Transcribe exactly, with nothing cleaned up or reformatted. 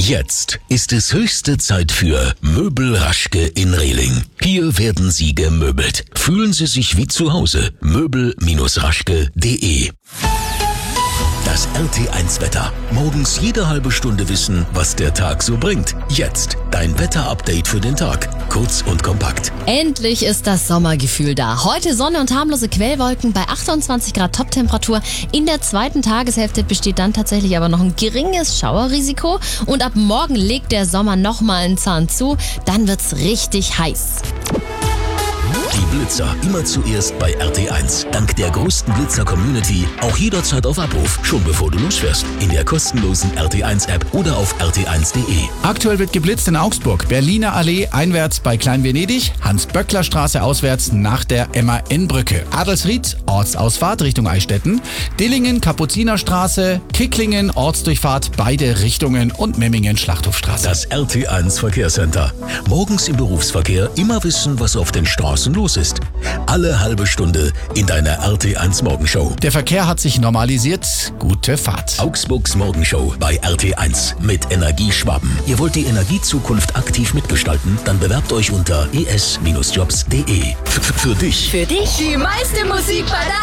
Jetzt ist es höchste Zeit für Möbel Raschke in Rehling. Hier werden Sie gemöbelt. Fühlen Sie sich wie zu Hause. möbel Raschke punkt de. Das R T eins Wetter. Morgens jede halbe Stunde wissen, was der Tag so bringt. Jetzt dein Wetterupdate für den Tag. Kurz und kompakt. Endlich ist das Sommergefühl da. Heute Sonne und harmlose Quellwolken bei achtundzwanzig Grad Toptemperatur. In der zweiten Tageshälfte besteht dann tatsächlich aber noch ein geringes Schauerrisiko. Und ab morgen legt der Sommer nochmal einen Zahn zu. Dann wird's richtig heiß. Die Blitzer immer zuerst bei R T eins. Dank der größten Blitzer-Community auch jederzeit auf Abruf, schon bevor du losfährst. In der kostenlosen R T eins App oder auf r t eins punkt de. Aktuell wird geblitzt in Augsburg, Berliner Allee einwärts bei Klein-Venedig, Hans-Böckler-Straße auswärts nach der M A N-Brücke, Adelsried, Ortsausfahrt Richtung Eichstätten, Dillingen, Kapuzinerstraße, Kicklingen, Ortsdurchfahrt beide Richtungen und Memmingen, Schlachthofstraße. Das R T eins Verkehrscenter. Morgens im Berufsverkehr immer wissen, was auf den Straßen los ist. Alle halbe Stunde in deiner R T eins Morgenshow. Der Verkehr hat sich normalisiert. Gute Fahrt. Augsburgs Morgenshow bei R T eins mit Energieschwaben. Ihr wollt die Energiezukunft aktiv mitgestalten? Dann bewerbt euch unter e s Bindestrich jobs punkt de. F- Für dich. Für dich die meiste Musik bei der